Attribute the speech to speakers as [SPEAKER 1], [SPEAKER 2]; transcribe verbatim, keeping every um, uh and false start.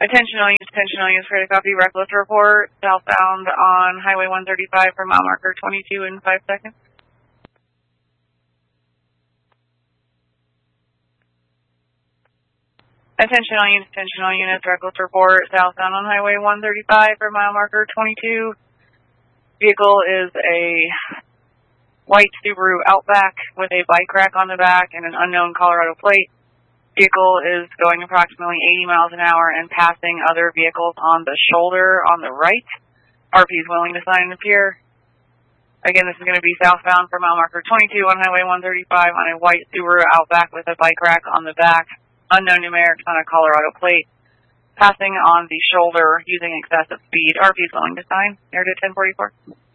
[SPEAKER 1] Attention all units, attention all units, for the copy, reckless report, southbound on Highway one thirty-five for mile marker twenty-two in five seconds. Attention all units, attention all units, reckless report, southbound on Highway one thirty-five for mile marker twenty-two. Vehicle is a white Subaru Outback with a bike rack on the back and an unknown Colorado plate. Vehicle is going approximately eighty miles an hour and passing other vehicles on the shoulder on the right. R P is willing to sign and appear. Again, this is going to be southbound for mile marker twenty-two on Highway one thirty-five on a white Subaru Outback with a bike rack on the back, unknown numerics on a Colorado plate, passing on the shoulder using excessive speed. R P is willing to sign. Air to ten forty-four.